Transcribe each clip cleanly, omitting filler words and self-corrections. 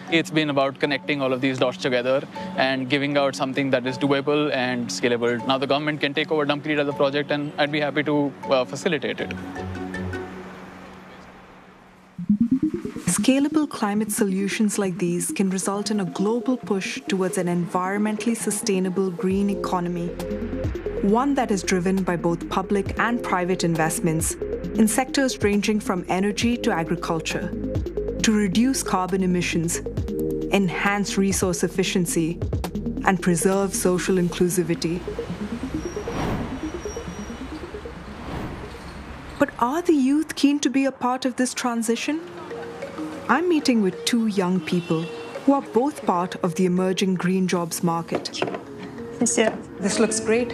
It's been about connecting all of these dots together and giving out something that is doable and scalable. Now the government can take over Dumpcrete as a project, and I'd be happy to facilitate it. Scalable climate solutions like these can result in a global push towards an environmentally sustainable green economy, one that is driven by both public and private investments in sectors ranging from energy to agriculture, to reduce carbon emissions, enhance resource efficiency, and preserve social inclusivity. But are the youth keen to be a part of this transition? I'm meeting with two young people who are both part of the emerging green jobs market. This looks great.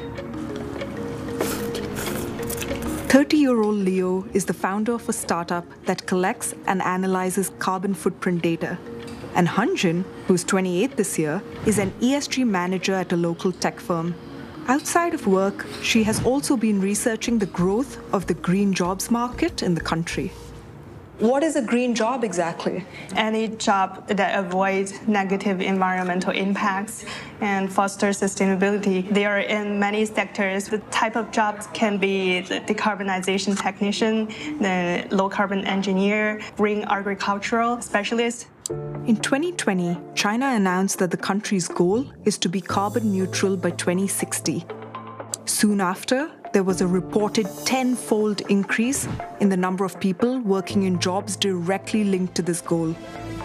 30-year-old Leo is the founder of a startup that collects and analyzes carbon footprint data. And Hanjin, who's 28 this year, is an ESG manager at a local tech firm. Outside of work, she has also been researching the growth of the green jobs market in the country. What is a green job exactly? Any job that avoids negative environmental impacts and fosters sustainability. They are in many sectors. The type of jobs can be the decarbonization technician, the low-carbon engineer, green agricultural specialist. In 2020, China announced that the country's goal is to be carbon neutral by 2060. Soon after, there was a reported 10-fold increase in the number of people working in jobs directly linked to this goal.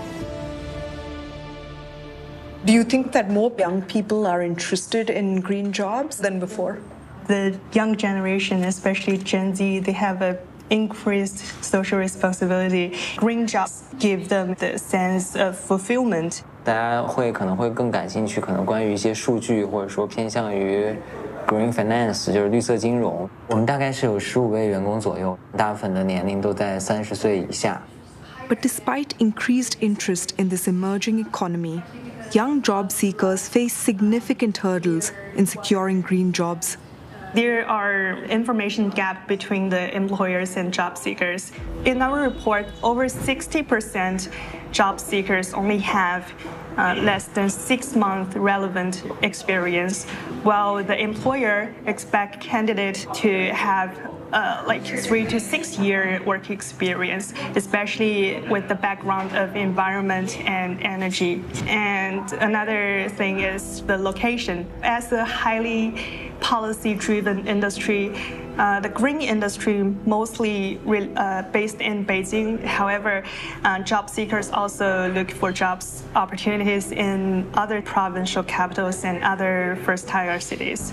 Do you think that more young people are interested in green jobs than before? The young generation, especially Gen Z, they have an increased social responsibility. Green jobs give them the sense of fulfillment. 大家可能会更感兴趣，可能关于一些数据，或者说偏向于 Green Finance 就是绿色金融，我们大概是有15位员工左右，大部分的年龄都在30岁以下。 But despite increased interest in this emerging economy, young job seekers face significant hurdles in securing green jobs. There are information gap between the employers and job seekers. In our report, over 60% job seekers only have less than 6-month relevant experience, while the employer expect candidate to have like 3 to 6 year work experience, especially with the background of environment and energy. And another thing is the location. As a highly policy-driven industry, the green industry mostly based in Beijing. However, job seekers also look for jobs opportunities in other provincial capitals and other first-tier cities.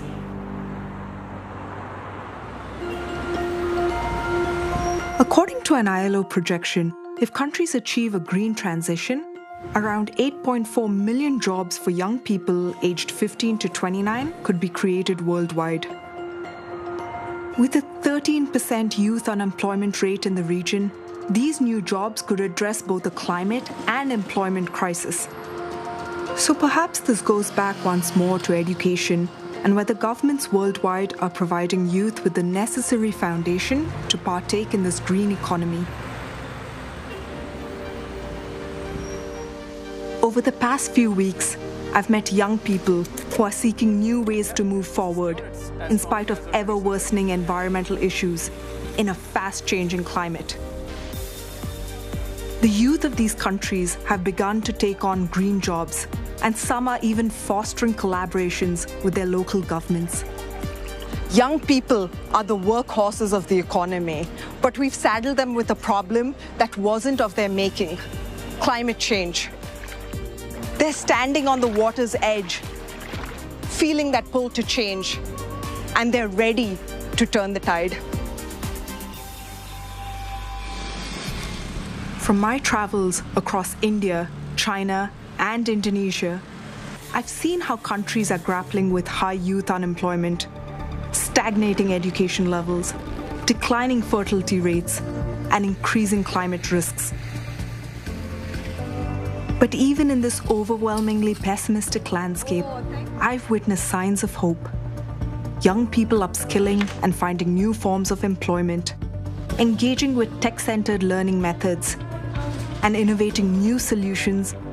According to an ILO projection, if countries achieve a green transition, around 8.4 million jobs for young people aged 15 to 29 could be created worldwide. With a 13% youth unemployment rate in the region, these new jobs could address both the climate and employment crisis. So perhaps this goes back once more to education and whether governments worldwide are providing youth with the necessary foundation to partake in this green economy. Over the past few weeks, I've met young people who are seeking new ways to move forward in spite of ever-worsening environmental issues in a fast-changing climate. The youth of these countries have begun to take on green jobs, and some are even fostering collaborations with their local governments. Young people are the workhorses of the economy, but we've saddled them with a problem that wasn't of their making: climate change. They're standing on the water's edge, feeling that pull to change, and they're ready to turn the tide. From my travels across India, China, and Indonesia, I've seen how countries are grappling with high youth unemployment, stagnating education levels, declining fertility rates, and increasing climate risks. But even in this overwhelmingly pessimistic landscape, I've witnessed signs of hope. Young people upskilling and finding new forms of employment, engaging with tech-centered learning methods, and innovating new solutions